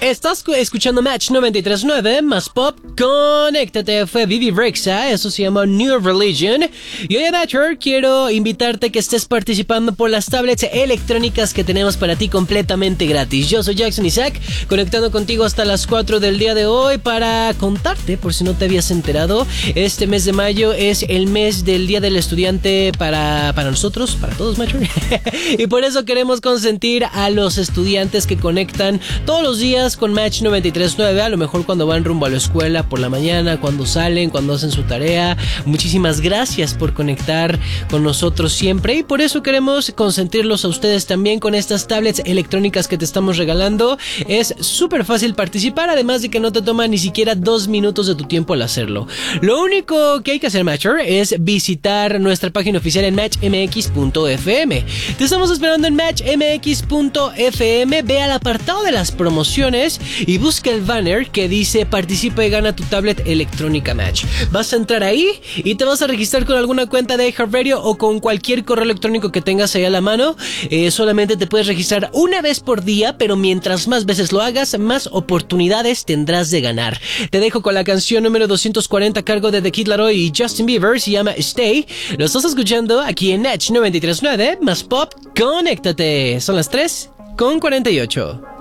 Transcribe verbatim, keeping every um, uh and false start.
Estás escuchando Match noventa y tres punto nueve más Pop. Conéctate, fue Vivi Rexa, eso se llama New Religion. Y hoy, Matcher, quiero invitarte a que estés participando por las tablets electrónicas que tenemos para ti completamente gratis. Yo soy Jackson Isaac, conectando contigo hasta las cuatro del día de hoy para contarte, por si no te habías enterado, este mes de mayo es el mes del Día del Estudiante para, para nosotros, para todos, Matcher. Y por eso queremos consentir a los estudiantes que conectan todos los días con Match noventa y tres punto nueve, a lo mejor cuando van rumbo a la escuela por la mañana, cuando salen, cuando hacen su tarea. Muchísimas gracias por conectar con nosotros siempre, y por eso queremos consentirlos a ustedes también con estas tablets electrónicas que te estamos regalando. Es súper fácil participar, además de que no te toma ni siquiera dos minutos de tu tiempo al hacerlo. Lo único que hay que hacer, Matcher, es visitar nuestra página oficial en match m x punto f m. Te estamos esperando en match m x punto f m. Ve al apartado de las promociones y busca el banner que dice participa y gana tu tablet electrónica Match. Vas a entrar ahí y te vas a registrar con alguna cuenta de iHeartRadio o con cualquier correo electrónico que tengas ahí a la mano. Eh, solamente te puedes registrar una vez por día, pero mientras más veces lo hagas, más oportunidades tendrás de ganar. Te dejo con la canción número doscientos cuarenta a cargo de The Kid Laroi y Justin Bieber, se llama Stay. Lo estás escuchando aquí en Match noventa y tres punto nueve más Pop. Conéctate. Son las tres con cuarenta y ocho.